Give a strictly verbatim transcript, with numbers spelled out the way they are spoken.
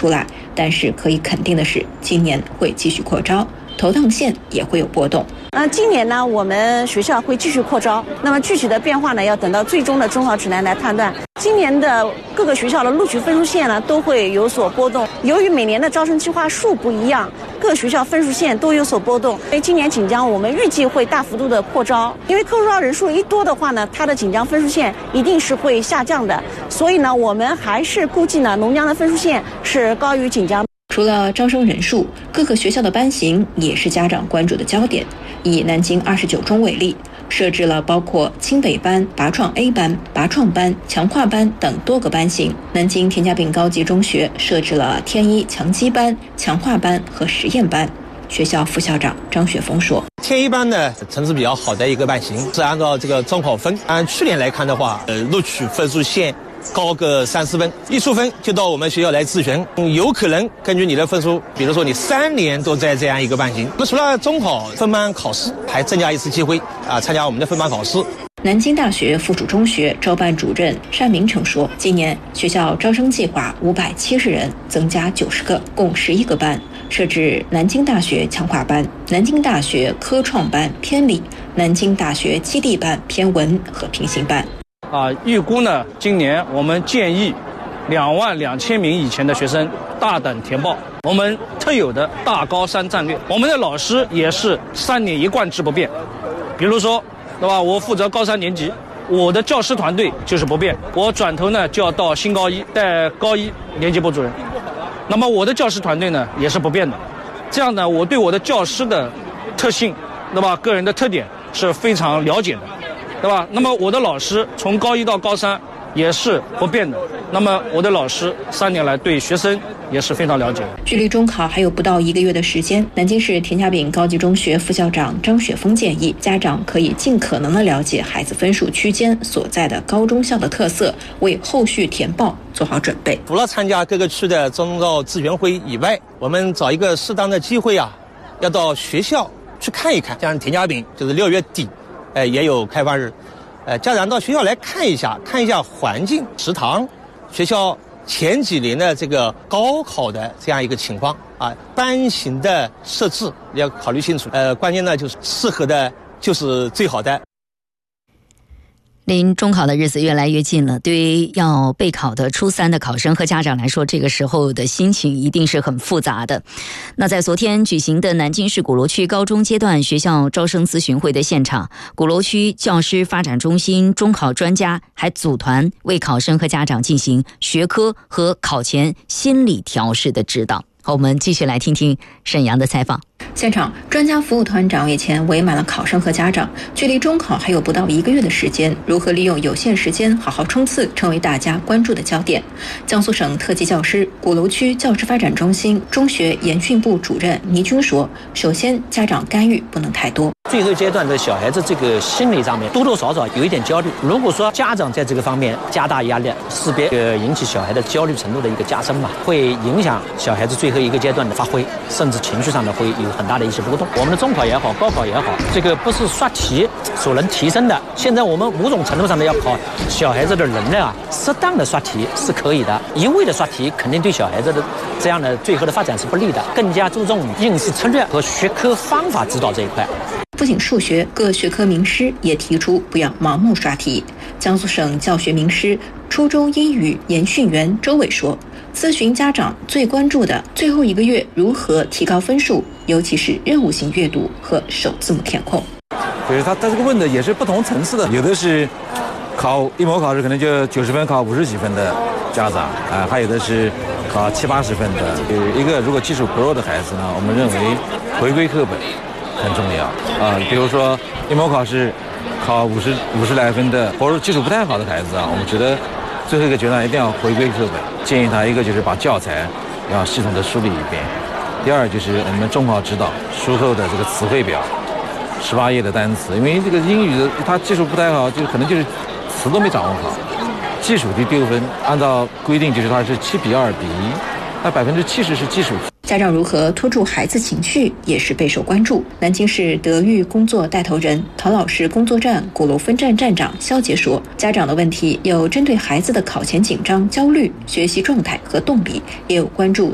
出来，但是可以肯定的是，今年会继续扩招，投档线也会有波动。 那今年呢，我们学校会继续扩招，那么具体的变化呢，要等到最终的中考指南来判断。今年的各个学校的录取分数线呢，都会有所波动。由于每年的招生计划数不一样，各学校分数线都有所波动。所以今年锦江我们预计会大幅度的扩招，因为扩招人数一多的话呢，它的锦江分数线一定是会下降的。所以呢，我们还是估计呢，龙江的分数线是高于锦江。 除了招生人数，各个学校的班型也是家长关注的焦点。以南京二十九中为例，设置了包括清北班、拔创 A 班、拔创班、强化班等多个班型。南京田家炳高级中学设置了天一强基班、强化班和实验班。学校副校长张雪峰说， 天一班呢，成绩比较好的一个班型，是按照这个中考分，按去年来看的话，呃，录取分数线高个三四分，一出分就到我们学校来咨询，有可能根据你的分数，比如说你三年都在这样一个班型。那么除了中考分班考试，还增加一次机会啊，参加我们的分班考试。 南京大学附属中学招办主任单明成说，今年学校招生计划五百七十人，增加九十个，共十一个班，设置南京大学强化班、南京大学科创班偏理、南京大学基地班偏文和平行班。 啊，预估呢，今年我们建议两万两千名以前的学生大胆填报。我们特有的大高三战略，我们的老师也是三年一贯制不变。比如说，对吧？我负责高三年级，我的教师团队就是不变。我转头呢就要到新高一带高一年级部主任，那么我的教师团队呢也是不变的。这样呢，我对我的教师的特性，对吧？个人的特点是非常了解的。对吧？那么我的老师从高一到高三也是不变的。那么我的老师三年来对学生也是非常了解的。 距离中考还有不到一个月的时间，南京市田家炳高级中学副校长张雪峰建议，家长可以尽可能的了解孩子分数区间所在的高中校的特色，为后续填报做好准备。 除了参加各个区的中招咨询会以外，我们找一个适当的机会啊，要到学校去看一看。像田家炳就是六月底。呃，也有开放日，呃，家长到学校来看一下，看一下环境、食堂，学校前几年的这个高考的这样一个情况啊，班型的设置要考虑清楚。呃，关键呢就是适合的，就是最好的。 离中考的日子越来越近了，对于要备考的初三的考生和家长来说，这个时候的心情一定是很复杂的。那在昨天举行的南京市鼓楼区高中阶段学校招生咨询会的现场，鼓楼区教师发展中心中考专家还组团为考生和家长进行学科和考前心理调试的指导。我们继续来听听沈阳的采访。 现场，专家服务团长眼前围满了考生和家长。距离中考还有不到一个月的时间，如何利用有限时间好好冲刺，成为大家关注的焦点。江苏省特级教师、鼓楼区教师发展中心中学研训部主任倪军说：“首先，家长干预不能太多。 最后阶段的小孩子这个心理上面多多少少有一点焦虑。如果说家长在这个方面加大压力，势必呃引起小孩的焦虑程度的一个加深嘛，会影响小孩子最后一个阶段的发挥，甚至情绪上的会有很大的一些波动。我们的中考也好，高考也好，这个不是刷题所能提升的。现在我们某种程度上的要考小孩子的能力啊，适当的刷题是可以的，一味的刷题肯定对小孩子的这样的最后的发展是不利的。更加注重应试策略和学科方法指导这一块。 不仅数学，各学科名师也提出不要盲目刷题。江苏省教学名师、初中英语研训员周伟说，咨询家长最关注的最后一个月如何提高分数，尤其是任务型阅读和首字母填空。 就是他他这个问的也是不同层次的，有的是考一模考试可能就九十分考五十几分的家长啊，还有的是考七八十分的。有一个如果基础不弱的孩子呢，我们认为回归课本很重要啊。比如说一模考试考五十五十来分的，或者基础不太好的孩子啊，我们觉得最后一个阶段一定要回归课本。建议他一个就是把教材要系统的梳理一遍，第二就是我们中考指导书后的这个词汇表，十八页的单词，因为这个英语的他基础不太好，就可能就是词都没掌握好，基础的丢分。按照规定就是它是七比二比一，那百分之七十是基础。 家长如何拖住孩子情绪也是备受关注。南京市德育工作带头人、陶老师工作站鼓楼分站站长肖杰说，家长的问题有针对孩子的考前紧张、焦虑、学习状态和动笔，也有关注